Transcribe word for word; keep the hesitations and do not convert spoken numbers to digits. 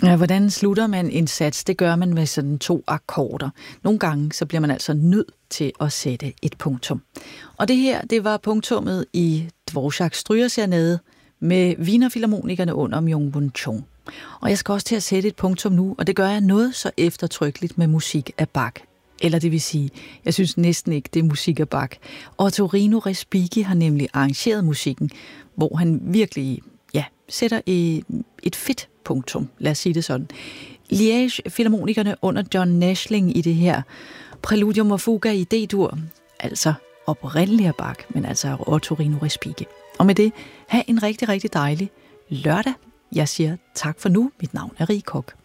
Ja, hvordan slutter man en sats? Det gør man med sådan to akkorder. Nogle gange så bliver man altså nødt til at sætte et punktum. Og det her, det var punktummet i Dvoraks Strygerserenade med Wienerfilharmonikerne under Myung-Whun Chung. Og jeg skal også til at sætte et punktum nu, og det gør jeg noget så eftertrykkeligt med musik af Bach. Eller det vil sige, jeg synes næsten ikke, det er musik af Bach. Ottorino Respighi har nemlig arrangeret musikken, hvor han virkelig ja, sætter et fedt punktum, lad os sige det sådan. Liège-filharmonikerne under John Nashling i det her Præludium og Fuga i D-dur, altså oprindeligt af Bach, men altså Ottorino Respighi. Og med det, have en rigtig, rigtig dejlig lørdag. Jeg siger tak for nu. Mit navn er Rie Kok.